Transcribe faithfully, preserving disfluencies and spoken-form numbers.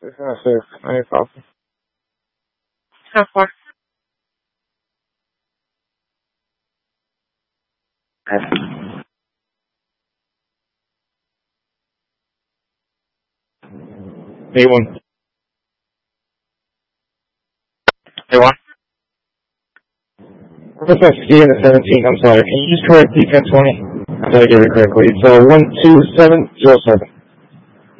It's not safe. I ain't talking. How far? Hey, one. Hey, what? What's that ski in the seventeen? I'm sorry. Can you just correct defense for me? I thought I get it correctly. It's uh, one two seven zero seven.